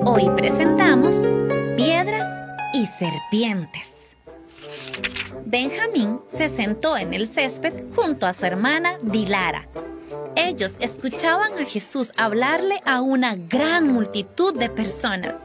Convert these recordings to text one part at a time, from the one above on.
Hoy presentamos Piedras y Serpientes. Benjamín se sentó en el césped junto a su hermana Dilara. Ellos escuchaban a Jesús hablarle a una gran multitud de personas.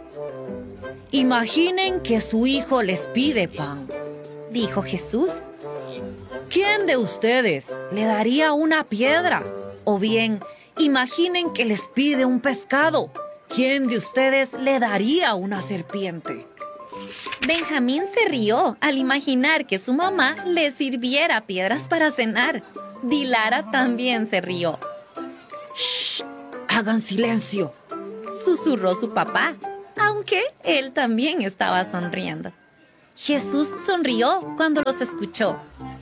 Imaginen que su hijo les pide pan, dijo Jesús. ¿Quién de ustedes le daría una piedra? O bien, imaginen que les pide un pescado. ¿Quién de ustedes le daría una serpiente? Benjamín se rió al imaginar que su mamá le sirviera piedras para cenar. Dilara también se rió. ¡Shh! ¡Hagan silencio!, susurró su papá, aunque él también estaba sonriendo. Jesús sonrió cuando los escuchó.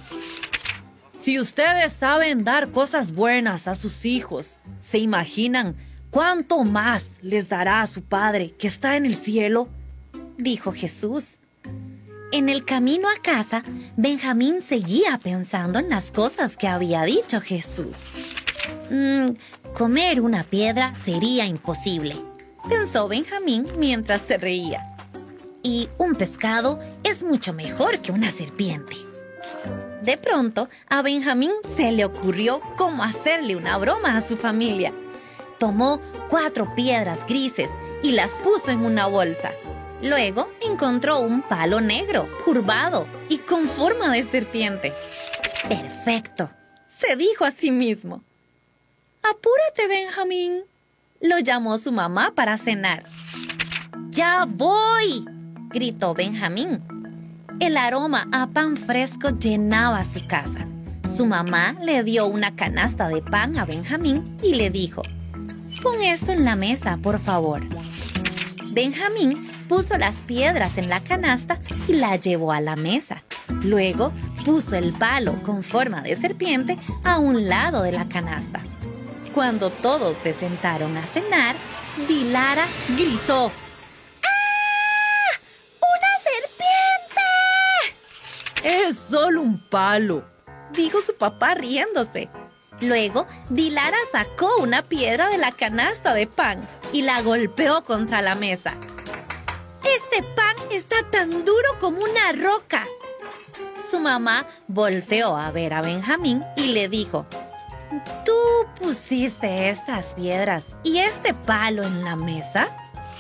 Si ustedes saben dar cosas buenas a sus hijos, ¿se imaginan cuánto más les dará a su Padre que está en el cielo?, dijo Jesús. En el camino a casa, Benjamín seguía pensando en las cosas que había dicho Jesús. Comer una piedra sería imposible, pensó Benjamín mientras se reía. Y un pescado es mucho mejor que una serpiente. De pronto, a Benjamín se le ocurrió cómo hacerle una broma a su familia. Tomó 4 piedras grises y las puso en una bolsa. Luego encontró un palo negro, curvado y con forma de serpiente. ¡Perfecto!, se dijo a sí mismo. «Apúrate, Benjamín», lo llamó su mamá para cenar. «¡Ya voy!», gritó Benjamín. El aroma a pan fresco llenaba su casa. Su mamá le dio una canasta de pan a Benjamín y le dijo: «Pon esto en la mesa, por favor». Benjamín puso las piedras en la canasta y la llevó a la mesa. Luego puso el palo con forma de serpiente a un lado de la canasta. Cuando todos se sentaron a cenar, Dilara gritó: «¡Ah! ¡Una serpiente!». «Es solo un palo», dijo su papá riéndose. Luego, Dilara sacó una piedra de la canasta de pan y la golpeó contra la mesa. «¡Este pan está tan duro como una roca!». Su mamá volteó a ver a Benjamín y le dijo: «¿Tú pusiste estas piedras y este palo en la mesa?».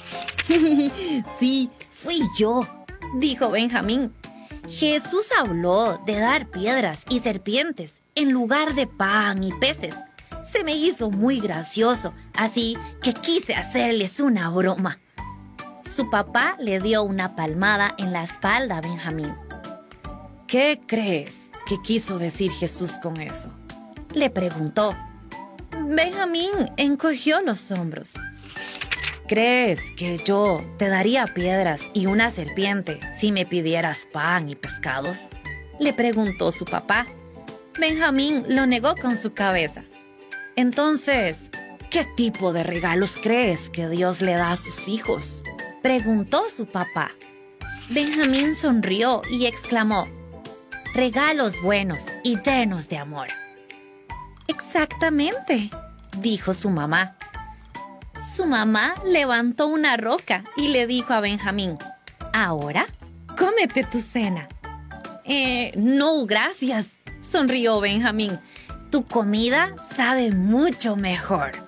«Sí, fui yo», dijo Benjamín. Jesús habló de dar piedras y serpientes en lugar de pan y peces. Se me hizo muy gracioso, así que quise hacerles una broma. Su papá le dio una palmada en la espalda a Benjamín. «¿Qué crees que quiso decir Jesús con eso?», le preguntó. Benjamín encogió los hombros. «¿Crees que yo te daría piedras y una serpiente si me pidieras pan y pescados?», le preguntó su papá. Benjamín lo negó con su cabeza. «Entonces, ¿qué tipo de regalos crees que Dios le da a sus hijos?», preguntó su papá. Benjamín sonrió y exclamó: «Regalos buenos y llenos de amor». «Exactamente», dijo su mamá. Su mamá levantó una roca y le dijo a Benjamín: «Ahora, cómete tu cena». No, gracias», sonrió Benjamín. «Tu comida sabe mucho mejor».